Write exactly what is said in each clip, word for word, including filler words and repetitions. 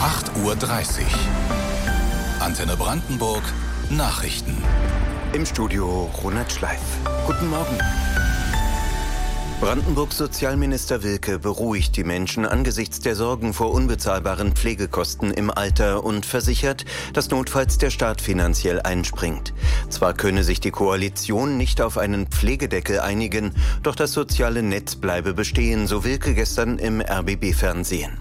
acht Uhr dreißig. Antenne Brandenburg Nachrichten. Im Studio Ronald Schleif. Guten Morgen. Brandenburgs Sozialminister Wilke beruhigt die Menschen angesichts der Sorgen vor unbezahlbaren Pflegekosten im Alter und versichert, dass notfalls der Staat finanziell einspringt. Zwar könne sich die Koalition nicht auf einen Pflegedeckel einigen, doch das soziale Netz bleibe bestehen, so Wilke gestern im R B B-Fernsehen.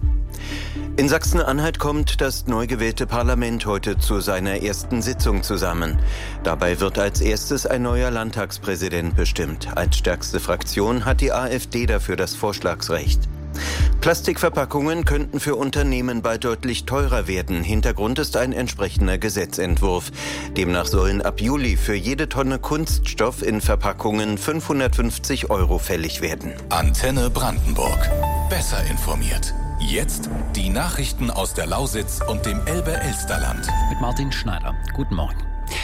In Sachsen-Anhalt kommt das neu gewählte Parlament heute zu seiner ersten Sitzung zusammen. Dabei wird als erstes ein neuer Landtagspräsident bestimmt. Als stärkste Fraktion hat die AfD dafür das Vorschlagsrecht. Plastikverpackungen könnten für Unternehmen bald deutlich teurer werden. Hintergrund ist ein entsprechender Gesetzentwurf. Demnach sollen ab Juli für jede Tonne Kunststoff in Verpackungen fünfhundertfünfzig Euro fällig werden. Antenne Brandenburg. Besser informiert. Jetzt die Nachrichten aus der Lausitz und dem Elbe-Elsterland. Mit Martin Schneider. Guten Morgen.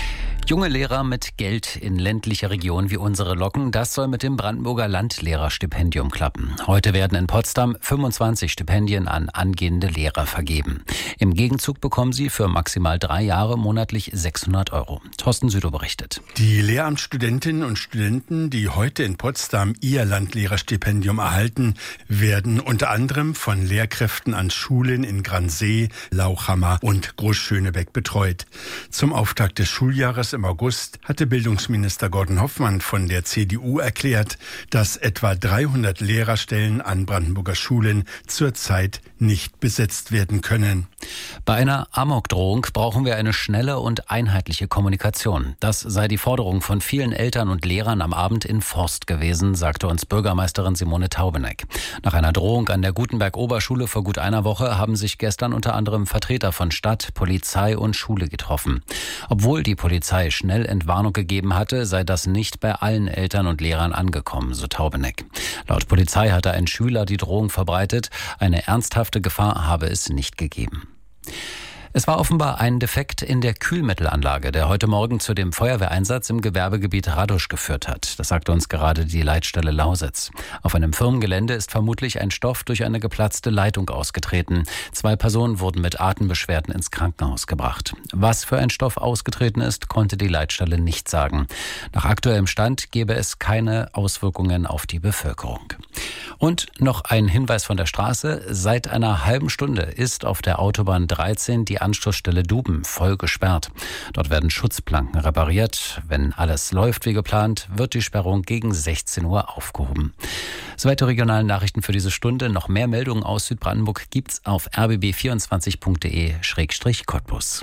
Junge Lehrer mit Geld in ländliche Regionen wie unsere locken, das soll mit dem Brandenburger Landlehrerstipendium klappen. Heute werden in Potsdam fünfundzwanzig Stipendien an angehende Lehrer vergeben. Im Gegenzug bekommen sie für maximal drei Jahre monatlich sechshundert Euro. Thorsten Südow berichtet. Die Lehramtsstudentinnen und Studenten, die heute in Potsdam ihr Landlehrerstipendium erhalten, werden unter anderem von Lehrkräften an Schulen in Gransee, Lauchhammer und Großschönebeck betreut. Zum Auftakt des Schuljahres im August hatte Bildungsminister Gordon Hoffmann von der C D U erklärt, dass etwa dreihundert Lehrerstellen an Brandenburger Schulen zurzeit nicht besetzt werden können. Bei einer Amokdrohung brauchen wir eine schnelle und einheitliche Kommunikation. Das sei die Forderung von vielen Eltern und Lehrern am Abend in Forst gewesen, sagte uns Bürgermeisterin Simone Taubeneck. Nach einer Drohung an der Gutenberg-Oberschule vor gut einer Woche haben sich gestern unter anderem Vertreter von Stadt, Polizei und Schule getroffen. Obwohl die Polizei schnell Entwarnung gegeben hatte, sei das nicht bei allen Eltern und Lehrern angekommen, so Taubeneck. Laut Polizei hatte ein Schüler die Drohung verbreitet. Eine ernsthafte Gefahr habe es nicht gegeben. Es war offenbar ein Defekt in der Kühlmittelanlage, der heute Morgen zu dem Feuerwehreinsatz im Gewerbegebiet Radosch geführt hat. Das sagte uns gerade die Leitstelle Lausitz. Auf einem Firmengelände ist vermutlich ein Stoff durch eine geplatzte Leitung ausgetreten. Zwei Personen wurden mit Atembeschwerden ins Krankenhaus gebracht. Was für ein Stoff ausgetreten ist, konnte die Leitstelle nicht sagen. Nach aktuellem Stand gäbe es keine Auswirkungen auf die Bevölkerung. Und noch ein Hinweis von der Straße. Seit einer halben Stunde ist auf der Autobahn dreizehn die Anschlussstelle Duben voll gesperrt. Dort werden Schutzplanken repariert. Wenn alles läuft wie geplant, wird die Sperrung gegen sechzehn Uhr aufgehoben. Soweit die regionalen Nachrichten für diese Stunde. Noch mehr Meldungen aus Südbrandenburg gibt's auf r b b vierundzwanzig punkt d e Schrägstrich Cottbus.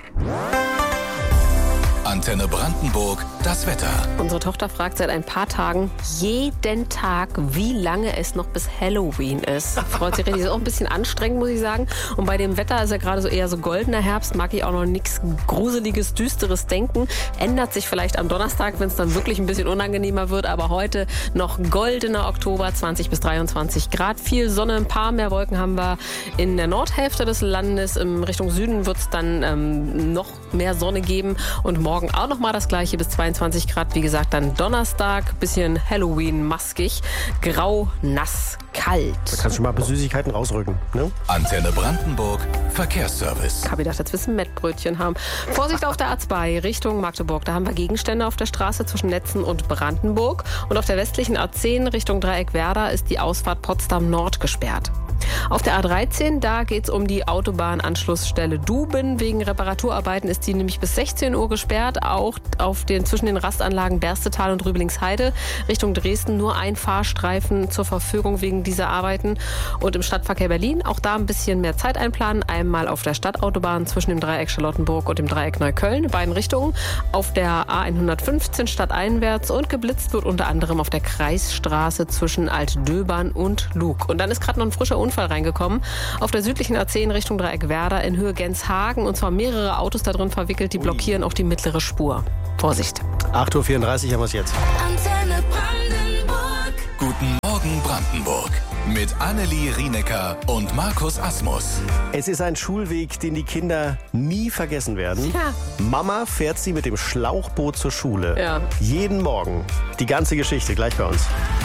Antenne Brandenburg, das Wetter. Unsere Tochter fragt seit ein paar Tagen jeden Tag, wie lange es noch bis Halloween ist. Freut sich richtig, ist auch ein bisschen anstrengend, muss ich sagen. Und bei dem Wetter ist ja gerade so eher so goldener Herbst, mag ich auch noch nichts Gruseliges, Düsteres denken. Ändert sich vielleicht am Donnerstag, wenn es dann wirklich ein bisschen unangenehmer wird. Aber heute noch goldener Oktober, zwanzig bis dreiundzwanzig Grad. Viel Sonne, ein paar mehr Wolken haben wir in der Nordhälfte des Landes. In Richtung Süden wird es dann ähm, noch mehr Sonne geben. Und morgen Morgen auch nochmal das gleiche bis zweiundzwanzig Grad. Wie gesagt, dann Donnerstag, bisschen Halloween-maskig, grau, nass, kalt. Da kannst du mal ein paar Süßigkeiten rausrücken, ne? Antenne Brandenburg, Verkehrsservice. Ich habe gedacht, jetzt wissen Mettbrötchen haben. Vorsicht auf der A zwei Richtung Magdeburg. Da haben wir Gegenstände auf der Straße zwischen Netzen und Brandenburg. Und auf der westlichen A zehn Richtung Dreieck Werder ist die Ausfahrt Potsdam Nord gesperrt. Auf der A dreizehn, da geht es um die Autobahnanschlussstelle Duben. Wegen Reparaturarbeiten ist die nämlich bis sechzehn Uhr gesperrt. Auch auf den, zwischen den Rastanlagen Berstetal und Rüblingsheide Richtung Dresden nur ein Fahrstreifen zur Verfügung wegen dieser Arbeiten. Und im Stadtverkehr Berlin auch da ein bisschen mehr Zeit einplanen. Einmal auf der Stadtautobahn zwischen dem Dreieck Charlottenburg und dem Dreieck Neukölln in beiden Richtungen. Auf der A hundertfünfzehn stadteinwärts und geblitzt wird unter anderem auf der Kreisstraße zwischen Altdöbern und Lug. Und dann ist gerade noch ein frischer Unfall reingekommen. Auf der südlichen A zehn Richtung Dreieck Werder in Höhe Genshagen. Und zwar mehrere Autos da drin verwickelt, die blockieren auch die mittlere Spur. Vorsicht. acht Uhr vierunddreißig haben wir es jetzt. Antenne Brandenburg. Guten Morgen Brandenburg. Mit Annelie Rienecker und Markus Asmus. Es ist ein Schulweg, den die Kinder nie vergessen werden. Ja. Mama fährt sie mit dem Schlauchboot zur Schule. Ja. Jeden Morgen. Die ganze Geschichte gleich bei uns.